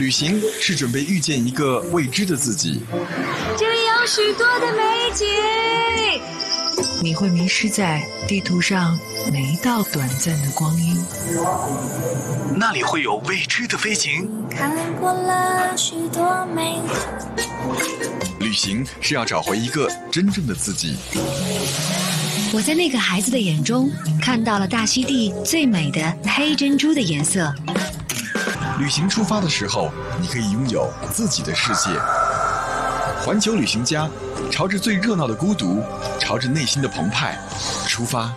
旅行是准备遇见一个未知的自己， 这里有许多的美景， 你会迷失在地图上每一道短暂的光阴。 那里会有未知的飞行。 看过了许多美景。 旅行是要找回一个真正的自己。 我在那个孩子的眼中看到了大溪地最美的黑珍珠的颜色。 旅行出发的时候，你可以拥有自己的世界。环球旅行家，朝着最热闹的孤独，朝着内心的澎湃出发。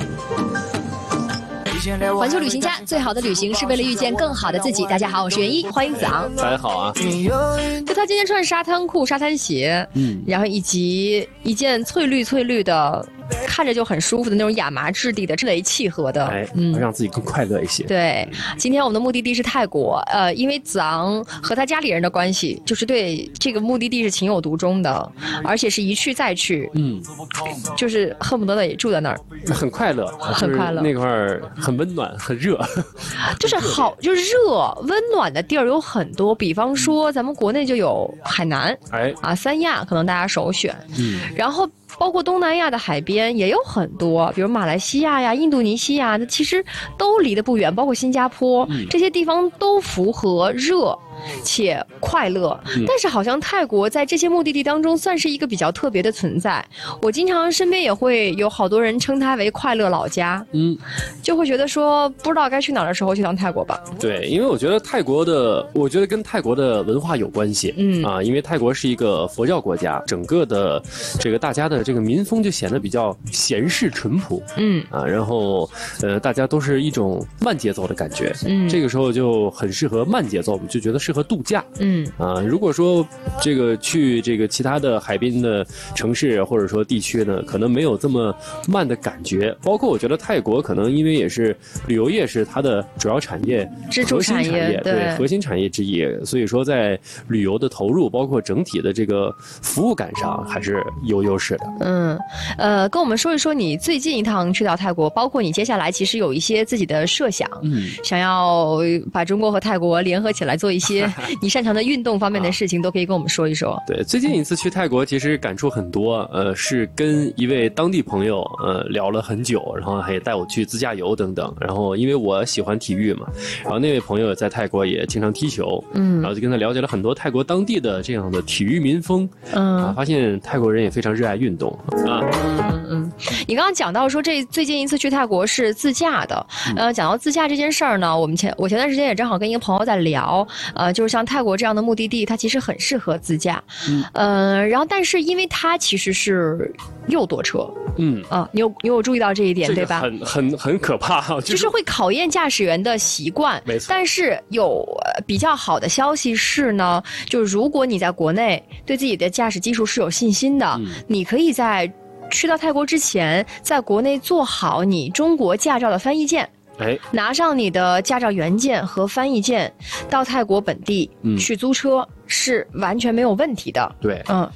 环球旅行家，最好的旅行是为了遇见更好的自己。大家好，我是袁一，欢迎子昂。 大家好啊！ 就他今天穿沙滩裤、沙滩鞋，然后以及一件翠绿的，看着就很舒服的那种亚麻质地的质雷契合的， 让自己更快乐一些。 对，今天我们的目的地是泰国，因为子昂和他家里人的关系，就是对这个目的地是情有独钟的，而且是一去再去，就是恨不得也住在那儿， 很快乐， 很快乐。 那块儿很温暖，很热， 就是好，就是热温暖的地儿有很多，比方说咱们国内就有海南，三亚可能大家首选，然后包括东南亚的海边也有很多，比如马来西亚呀、印度尼西亚，那其实都离得不远，包括新加坡，这些地方都符合热且快乐，但是好像泰国在这些目的地当中算是一个比较特别的存在。我经常身边也会有好多人称它为快乐老家，就会觉得说不知道该去哪儿的时候去趟泰国吧。 对，因为我觉得跟泰国的文化有关系，因为泰国是一个佛教国家，整个的这个大家的这个民风就显得比较闲适淳朴，然后大家都是一种慢节奏的感觉，这个时候就很适合慢节奏，就觉得适合度假，如果说这个去这个其他的海滨的城市或者说地区呢，可能没有这么慢的感觉。包括我觉得泰国可能因为也是旅游业是它的主要产业、 支柱产业， 对核心产业之一，所以说在旅游的投入，包括整体的这个服务感上还是有优势的。 跟我们说一说你最近一趟去到泰国，包括你接下来其实有一些自己的设想，想要把中国和泰国联合起来做一些你擅长的运动方面的事情，都可以跟我们说一说。 对，最近一次去泰国其实感触很多，是跟一位当地朋友聊了很久，然后还带我去自驾游等等。然后因为我喜欢体育嘛，然后那位朋友在泰国也经常踢球，然后就跟他了解了很多泰国当地的这样的体育民风，发现泰国人也非常热爱运动啊。 你刚刚讲到说这最近一次去泰国是自驾的，讲到自驾这件事儿呢，我前段时间也正好跟一个朋友在聊，就是像泰国这样的目的地，它其实很适合自驾，然后但是因为它其实是右舵车，你有注意到这一点，这个、对吧？ 很可怕， 就是会考验驾驶员的习惯。 没错。 但是有比较好的消息是呢，就是如果你在国内对自己的驾驶技术是有信心的，你可以在去到泰国之前，在国内做好你中国驾照的翻译件。拿上你的驾照原件和翻译件，到泰国本地去租车是完全没有问题的。 对，